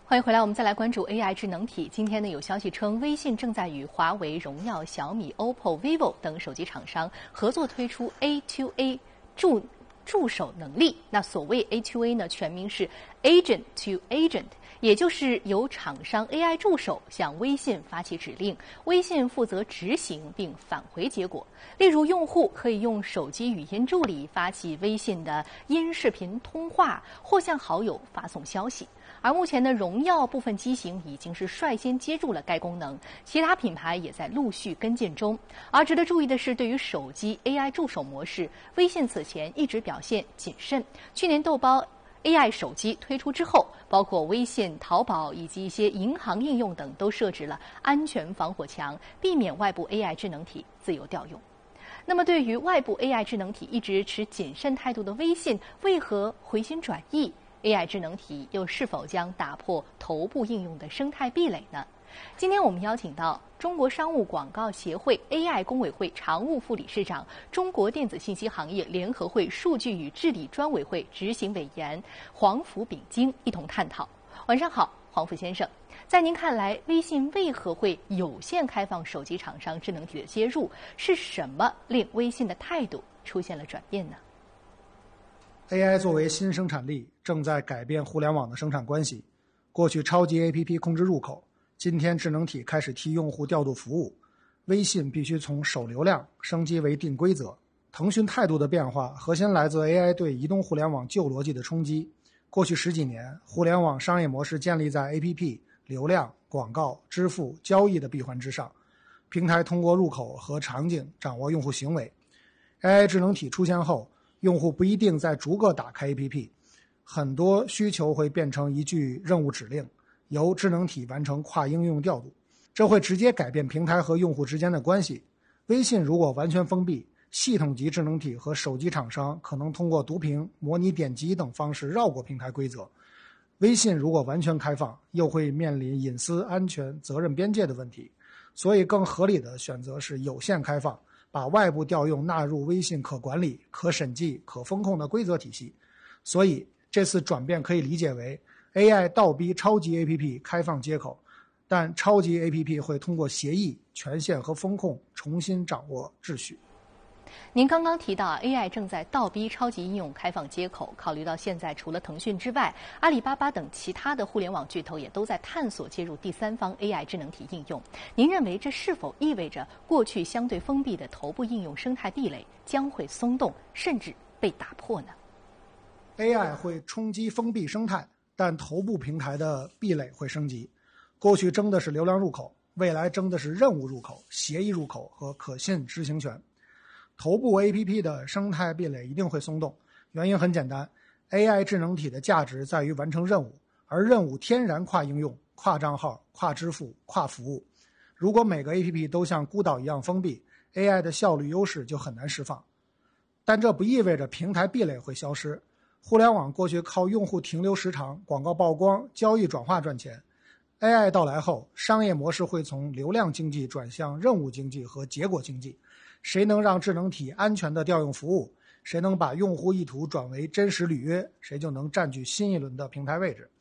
欢迎回来，我们再来关注 AI 智能体。今天呢，有消息称，微信正在与华为、荣耀、小米、OPPO、vivo 等手机厂商合作推出 A2A 助手能力。那所谓 A2A 呢，全名是 Agent to Agent， 也就是由厂商 AI 助手向微信发起指令，微信负责执行并返回结果。例如，用户可以用手机语音助理发起微信的音视频通话，或向好友发送消息。而目前的荣耀部分机型已经是率先接入了该功能，其他品牌也在陆续跟进中。而值得注意的是，对于手机 AI 助手模式，微信此前一直表现谨慎。去年豆包 AI 手机推出之后，包括微信、淘宝以及一些银行应用等都设置了安全防火墙，避免外部 AI 智能体自由调用。那么，对于外部 AI 智能体一直持谨慎态度的微信，为何回心转意？AI 智能体又是否将打破头部应用的生态壁垒呢？今天我们邀请到中国商务广告协会 AI 工委会常务副理事长、中国电子信息行业联合会数据与治理专委会执行委员黄福炳京一同探讨。晚上好，黄福先生，在您看来，微信为何会有限开放手机厂商智能体的接入？是什么令微信的态度出现了转变呢 ？AI 作为新生产力，正在改变互联网的生产关系。过去超级 APP 控制入口，今天智能体开始替用户调度服务。微信必须从守流量升级为定规则。腾讯态度的变化，核心来自 AI 对移动互联网旧逻辑的冲击。过去10几年，互联网商业模式建立在 APP、流量、广告、支付、交易的闭环之上。平台通过入口和场景掌握用户行为。AI 智能体出现后，用户不一定再逐个打开 APP， 很多需求会变成一句任务指令，由智能体完成跨应用调度，这会直接改变平台和用户之间的关系。微信如果完全封闭，系统级智能体和手机厂商可能通过读屏、模拟点击等方式绕过平台规则。微信如果完全开放，又会面临隐私、安全、责任边界的问题。所以更合理的选择是有限开放，把外部调用纳入微信可管理、可审计、可风控的规则体系。所以这次转变可以理解为 AI 倒逼超级 APP 开放接口，但超级 APP 会通过协议、权限和风控重新掌握秩序。 您刚刚提到 AI 正在倒逼超级应用开放接口，考虑到现在除了腾讯之外，阿里巴巴等其他的互联网巨头也都在探索接入第三方 AI 智能体应用。您认为这是否意味着过去相对封闭的头部应用生态壁垒将会松动，甚至被打破呢？ AI 会冲击封闭生态，但头部平台的壁垒会升级。过去争的是流量入口，未来争的是任务入口、协议入口和可信执行权。头部 APP 的生态壁垒一定会松动，原因很简单， AI 智能体的价值在于完成任务，而任务天然跨应用、跨账号、跨支付、跨服务。如果每个 APP 都像孤岛一样封闭， AI 的效率优势就很难释放。但这不意味着平台壁垒会消失。互联网过去靠用户停留时长、广告曝光、交易转化赚钱， AI 到来后，商业模式会从流量经济转向任务经济和结果经济。谁能让智能体安全的调用服务，谁能把用户意图转为真实履约，谁就能占据新一轮的平台位置。